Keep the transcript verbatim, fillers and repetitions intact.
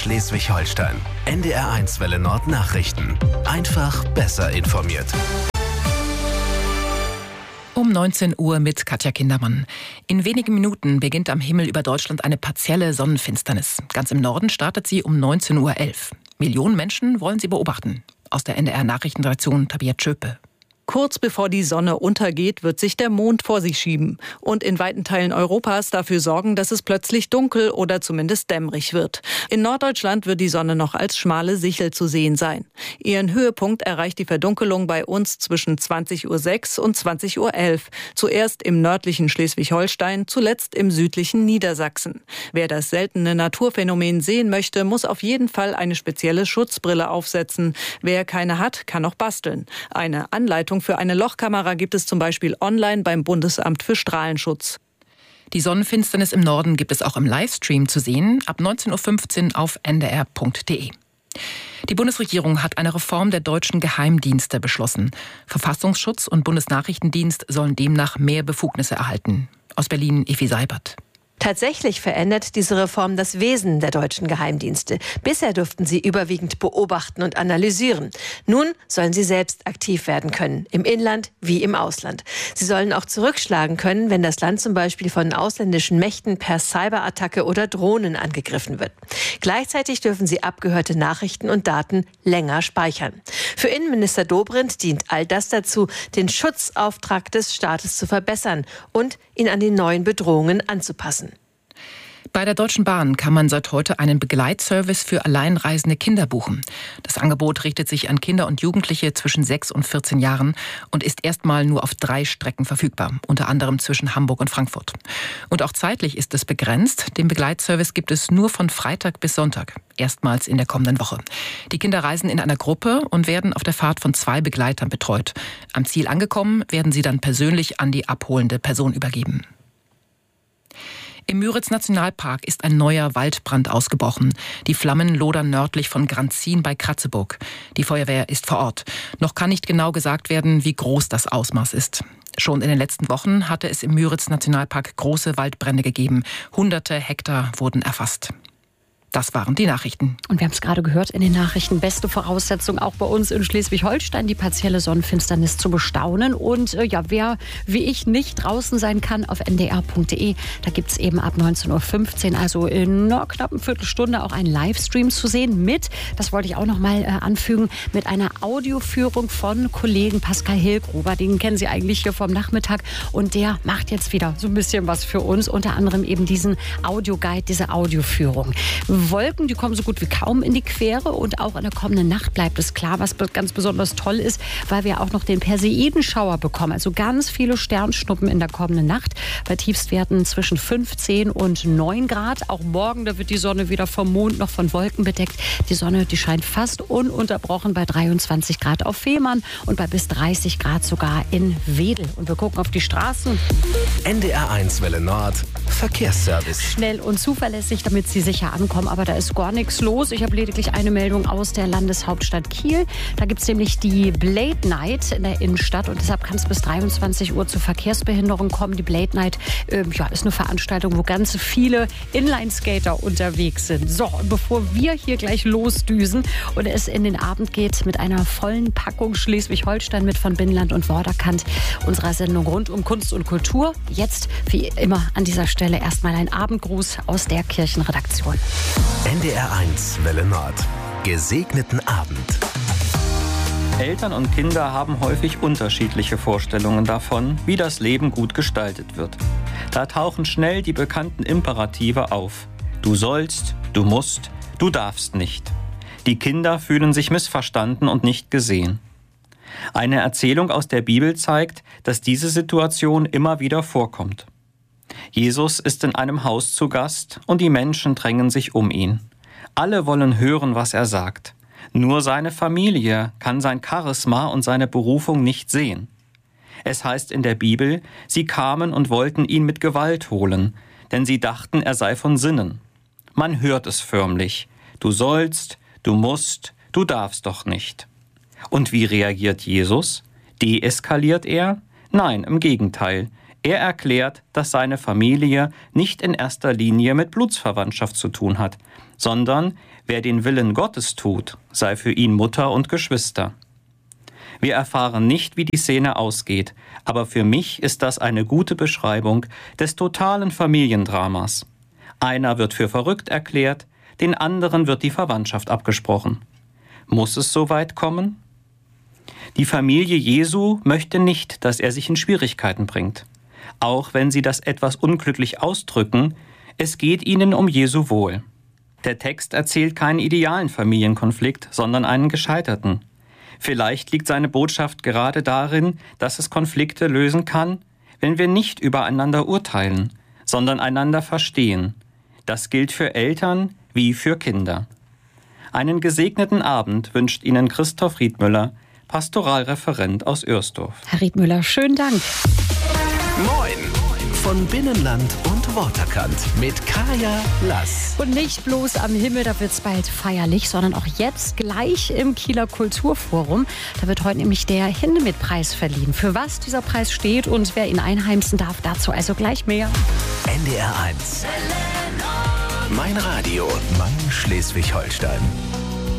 Schleswig-Holstein. N D R eins Welle Nord Nachrichten. Einfach besser informiert. Um neunzehn Uhr mit Katja Kindermann. In wenigen Minuten beginnt am Himmel über Deutschland eine partielle Sonnenfinsternis. Ganz im Norden startet sie um neunzehn Uhr elf. Millionen Menschen wollen sie beobachten. Aus der N D R-Nachrichtenredaktion Tabia Tschöpe. Kurz bevor die Sonne untergeht, wird sich der Mond vor sich schieben und in weiten Teilen Europas dafür sorgen, dass es plötzlich dunkel oder zumindest dämmerig wird. In Norddeutschland wird die Sonne noch als schmale Sichel zu sehen sein. Ihren Höhepunkt erreicht die Verdunkelung bei uns zwischen zwanzig Uhr sechs und zwanzig Uhr elf. Zuerst im nördlichen Schleswig-Holstein, zuletzt im südlichen Niedersachsen. Wer das seltene Naturphänomen sehen möchte, muss auf jeden Fall eine spezielle Schutzbrille aufsetzen. Wer keine hat, kann auch basteln. Eine Anleitung für eine Lochkamera gibt es zum Beispiel online beim Bundesamt für Strahlenschutz. Die Sonnenfinsternis im Norden gibt es auch im Livestream zu sehen, ab neunzehn Uhr fünfzehn auf n d r punkt d e. Die Bundesregierung hat eine Reform der deutschen Geheimdienste beschlossen. Verfassungsschutz und Bundesnachrichtendienst sollen demnach mehr Befugnisse erhalten. Aus Berlin Evi Seibert. Tatsächlich verändert diese Reform das Wesen der deutschen Geheimdienste. Bisher durften sie überwiegend beobachten und analysieren. Nun sollen sie selbst aktiv werden können, im Inland wie im Ausland. Sie sollen auch zurückschlagen können, wenn das Land zum Beispiel von ausländischen Mächten per Cyberattacke oder Drohnen angegriffen wird. Gleichzeitig dürfen sie abgehörte Nachrichten und Daten länger speichern. Für Innenminister Dobrindt dient all das dazu, den Schutzauftrag des Staates zu verbessern und ihn an die neuen Bedrohungen anzupassen. Bei der Deutschen Bahn kann man seit heute einen Begleitservice für alleinreisende Kinder buchen. Das Angebot richtet sich an Kinder und Jugendliche zwischen sechs und vierzehn Jahren und ist erstmal nur auf drei Strecken verfügbar, unter anderem zwischen Hamburg und Frankfurt. Und auch zeitlich ist es begrenzt. Den Begleitservice gibt es nur von Freitag bis Sonntag, erstmals in der kommenden Woche. Die Kinder reisen in einer Gruppe und werden auf der Fahrt von zwei Begleitern betreut. Am Ziel angekommen, werden sie dann persönlich an die abholende Person übergeben. Im Müritz-Nationalpark ist ein neuer Waldbrand ausgebrochen. Die Flammen lodern nördlich von Granzin bei Kratzeburg. Die Feuerwehr ist vor Ort. Noch kann nicht genau gesagt werden, wie groß das Ausmaß ist. Schon in den letzten Wochen hatte es im Müritz-Nationalpark große Waldbrände gegeben. Hunderte Hektar wurden erfasst. Das waren die Nachrichten. Und wir haben es gerade gehört in den Nachrichten. Beste Voraussetzung auch bei uns in Schleswig-Holstein, die partielle Sonnenfinsternis zu bestaunen. Und äh, ja, wer wie ich nicht draußen sein kann, auf n d r punkt d e, da gibt es eben ab neunzehn Uhr fünfzehn, also in einer knappen Viertelstunde, auch einen Livestream zu sehen mit, das wollte ich auch noch mal äh, anfügen, mit einer Audioführung von Kollegen Pascal Hilgruber. Den kennen Sie eigentlich hier vom Nachmittag. Und der macht jetzt wieder so ein bisschen was für uns. Unter anderem eben diesen Audioguide, diese Audioführung. Wolken, die kommen so gut wie kaum in die Quere und auch in der kommenden Nacht bleibt es klar, was ganz besonders toll ist, weil wir auch noch den Perseidenschauer bekommen. Also ganz viele Sternschnuppen in der kommenden Nacht bei Tiefstwerten zwischen fünfzehn und neun Grad. Auch morgen, da wird die Sonne weder vom Mond noch von Wolken bedeckt. Die Sonne, die scheint fast ununterbrochen bei dreiundzwanzig Grad auf Fehmarn und bei bis dreißig Grad sogar in Wedel. Und wir gucken auf die Straßen. N D R eins Welle Nord Verkehrsservice. Schnell und zuverlässig, damit Sie sicher ankommen. Aber da ist gar nichts los. Ich habe lediglich eine Meldung aus der Landeshauptstadt Kiel. Da gibt es nämlich die Blade Night in der Innenstadt. Und deshalb kann es bis dreiundzwanzig Uhr zu Verkehrsbehinderung kommen. Die Blade Night äh, ja, ist eine Veranstaltung, wo ganz viele Inlineskater unterwegs sind. So, und bevor wir hier gleich losdüsen und es in den Abend geht mit einer vollen Packung Schleswig-Holstein mit von Binnenland und Vorderkant unserer Sendung rund um Kunst und Kultur. Jetzt, wie immer, an dieser Stelle erstmal ein Abendgruß aus der Kirchenredaktion. N D R eins Welle Nord. Gesegneten Abend. Eltern und Kinder haben häufig unterschiedliche Vorstellungen davon, wie das Leben gut gestaltet wird. Da tauchen schnell die bekannten Imperative auf. Du sollst, du musst, du darfst nicht. Die Kinder fühlen sich missverstanden und nicht gesehen. Eine Erzählung aus der Bibel zeigt, dass diese Situation immer wieder vorkommt. Jesus ist in einem Haus zu Gast und die Menschen drängen sich um ihn. Alle wollen hören, was er sagt. Nur seine Familie kann sein Charisma und seine Berufung nicht sehen. Es heißt in der Bibel, sie kamen und wollten ihn mit Gewalt holen, denn sie dachten, er sei von Sinnen. Man hört es förmlich. Du sollst, du musst, du darfst doch nicht. Und wie reagiert Jesus? Deeskaliert er? Nein, im Gegenteil. Er erklärt, dass seine Familie nicht in erster Linie mit Blutsverwandtschaft zu tun hat, sondern wer den Willen Gottes tut, sei für ihn Mutter und Geschwister. Wir erfahren nicht, wie die Szene ausgeht, aber für mich ist das eine gute Beschreibung des totalen Familiendramas. Einer wird für verrückt erklärt, den anderen wird die Verwandtschaft abgesprochen. Muss es so weit kommen? Die Familie Jesu möchte nicht, dass er sich in Schwierigkeiten bringt. Auch wenn sie das etwas unglücklich ausdrücken, es geht ihnen um Jesu Wohl. Der Text erzählt keinen idealen Familienkonflikt, sondern einen gescheiterten. Vielleicht liegt seine Botschaft gerade darin, dass es Konflikte lösen kann, wenn wir nicht übereinander urteilen, sondern einander verstehen. Das gilt für Eltern wie für Kinder. Einen gesegneten Abend wünscht Ihnen Christoph Riedmüller, Pastoralreferent aus Örsdorf. Herr Riedmüller, schönen Dank. Moin! Von Binnenland und Waterkant mit Kaya Lass. Und nicht bloß am Himmel, da wird es bald feierlich, sondern auch jetzt gleich im Kieler Kulturforum. Da wird heute nämlich der Hindemith-Preis verliehen. Für was dieser Preis steht und wer ihn einheimsen darf, dazu also gleich mehr. N D R eins. Mein Radio, mein Schleswig-Holstein.